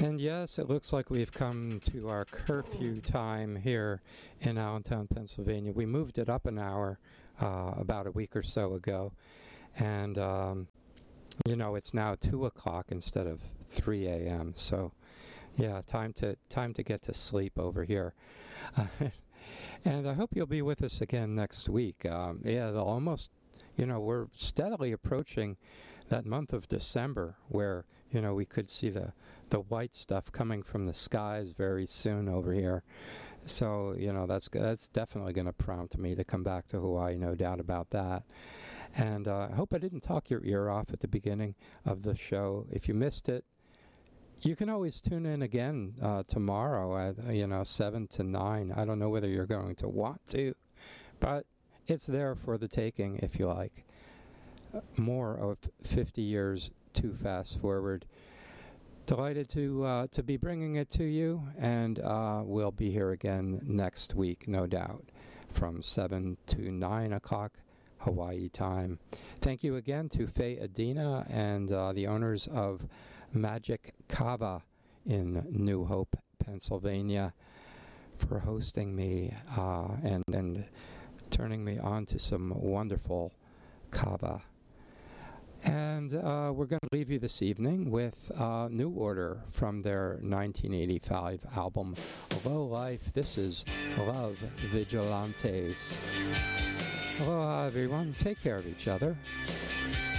And yes, it looks like we've come to our curfew time here in Allentown, Pennsylvania. We moved it up an hour about a week or so ago. And, it's now 2 o'clock instead of 3 a.m. So, yeah, time to get to sleep over here. And I hope you'll be with us again next week. We're steadily approaching that month of December where, we could see the white stuff coming from the skies very soon over here. So, that's definitely going to prompt me to come back to Hawaii, no doubt about that. And I hope I didn't talk your ear off at the beginning of the show. If you missed it, you can always tune in again tomorrow at, 7 to 9. I don't know whether you're going to want to, but it's there for the taking if you like. More of 50 years too fast forward. Delighted to be bringing it to you, and we'll be here again next week, no doubt, from 7 to 9 o'clock Hawaii time. Thank you again to Faye Adina and the owners of Magic Kava in New Hope, Pennsylvania, for hosting me and turning me on to some wonderful kava. And we're going to leave you this evening with New Order from their 1985 album, Low Life. This is Love Vigilantes. Aloha, everyone. Take care of each other.